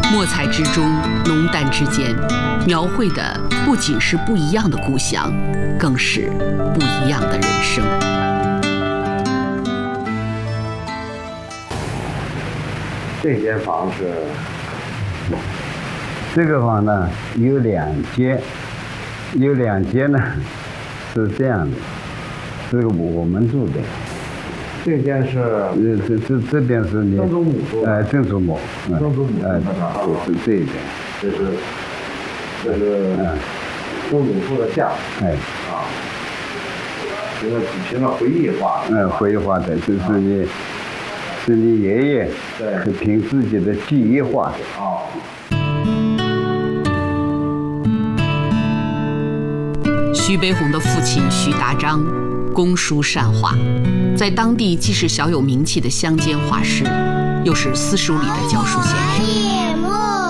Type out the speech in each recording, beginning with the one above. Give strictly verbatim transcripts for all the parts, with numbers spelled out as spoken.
墨彩之中，浓淡之间，描绘的不仅是不一样的故乡，更是不一样的人生。 这间房是，这个房呢有两间，有两间呢是这样的，这个我们住的。这间是，呃，这这这边是你曾祖母住的，哎，曾祖母，曾祖母，哎，是这一边，这是，这是，嗯，曾祖父的家，哎，啊，这个凭着回忆画，嗯，回忆画的，这是你，是你爷爷，对，是凭自己的记忆画的，啊。 徐悲鸿的父亲徐达章，工书善画，在当地既是小有名气的乡间画师，又是私塾里的教书先生。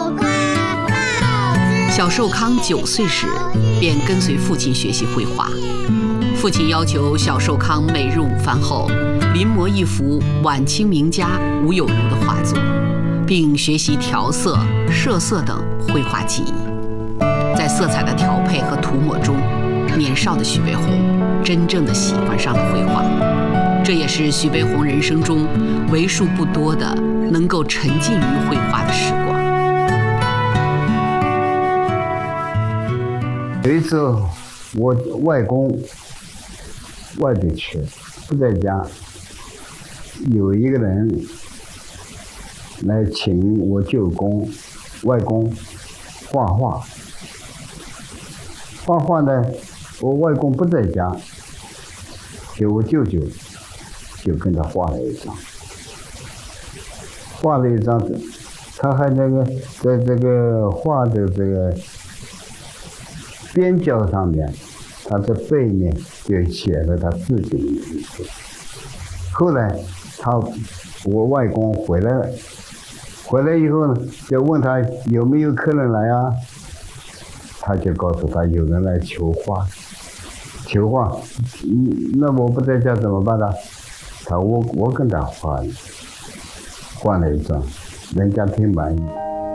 小寿康九岁时，便跟随父亲学习绘画。父亲要求小寿康每日午饭后临摹一幅晚清名家吴有如的画作，并学习调色、设色等绘画技艺。在色彩的调配和涂抹中，年少的徐悲鸿真正的喜欢上了绘画，这也是徐悲鸿人生中为数不多的能够沉浸于绘画的时光。 有一次，我外公外地去，不在家，有一个人来请我舅公、外公画画。画画呢，我外公不在家，就我舅舅就跟他画了一张，画了一张，他还那个在这个画的这个边角上面，他在背面就写了他自己的名字。后来他我外公回来了，回来以后呢，就问他有没有客人来啊？他就告诉他有人来求画，求画，嗯，那我不在家怎么办呢？他我我跟他画了，画了一张，人家挺满意。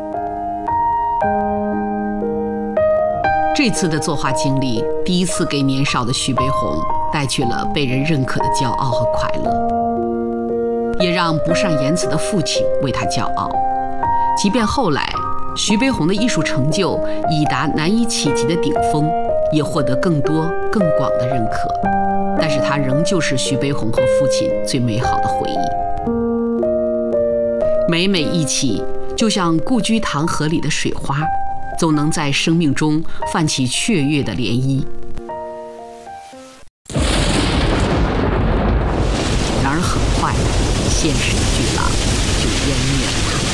这次的作画经历，第一次给年少的徐悲鸿带去了被人认可的骄傲和快乐，也让不善言辞的父亲为他骄傲。即便后来徐悲鸿的艺术成就已达难以企及的顶峰，也获得更多更广的认可，但是他仍旧是徐悲鸿和父亲最美好的回忆。每每忆起，就像故居塘河里的水花，总能在生命中泛起雀跃的涟漪。然而很快，现实的巨浪就湮灭了他。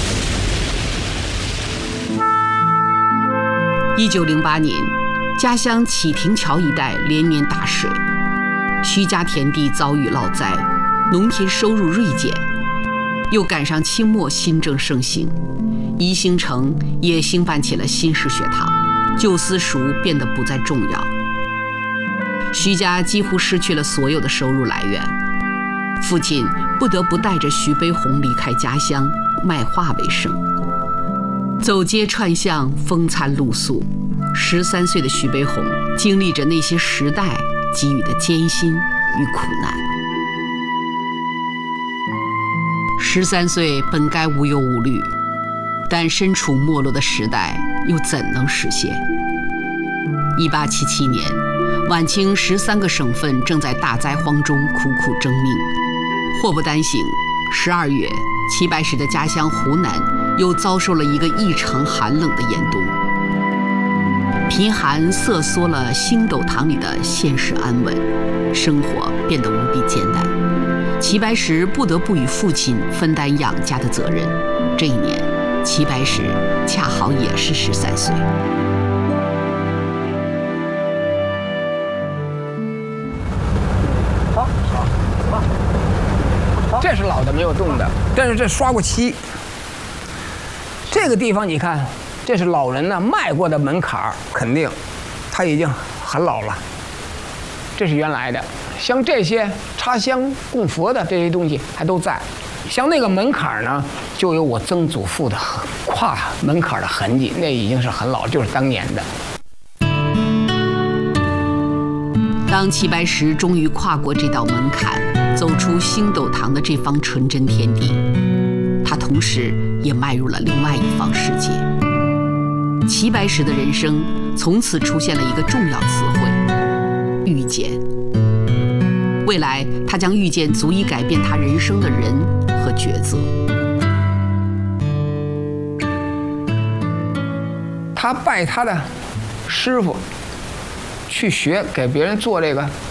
一九零八年，家乡启亭桥一带连年大水，徐家田地遭遇涝灾，农田收入锐减，又赶上清末新政盛行，宜兴城也兴办起了新式学堂，旧私塾变得不再重要。徐家几乎失去了所有的收入来源，父亲不得不带着徐悲鸿离开家乡，卖画为生。走街串巷，风餐露宿，十三岁的徐悲鸿经历着那些时代给予的艰辛与苦难。十三岁本该无忧无虑，但身处没落的时代，又怎能实现？一八七七年，晚清十三个省份正在大灾荒中苦苦争命。祸不单行，十二月，齐白石的家乡湖南又遭受了一个异常寒冷的严冬。贫寒瑟缩了星斗塘里的现实安稳，生活变得无比艰难。齐白石不得不与父亲分担养家的责任。这一年，齐白石恰好也是十三岁。 好，好，好，这是老的没有动的，但是这刷过漆。这个地方你看，这是老人呢迈过的门槛儿，肯定他已经很老了。这是原来的，像这些插香供佛的这些东西还都在， 像那个门槛呢，就有我曾祖父的跨门槛的痕迹，那已经是很老，就是当年的。 当齐白石终于跨过这道门槛，走出星斗堂的这方纯真天地，他同时也迈入了另外一方世界。齐白石的人生从此出现了一个重要词汇：遇见。未来，他将遇见足以改变他人生的人和抉择。 他拜他的师傅去学，给别人做这个